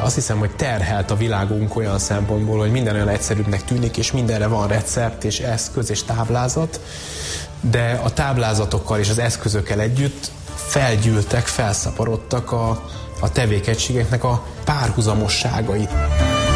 azt hiszem, hogy terhelt a világunk olyan szempontból, hogy minden olyan egyszerűbbnek tűnik, és mindenre van recept, és eszköz, és táblázat, de a táblázatokkal és az eszközökkel együtt felgyűltek, felszaporodtak a tevékenységeknek a párhuzamosságait.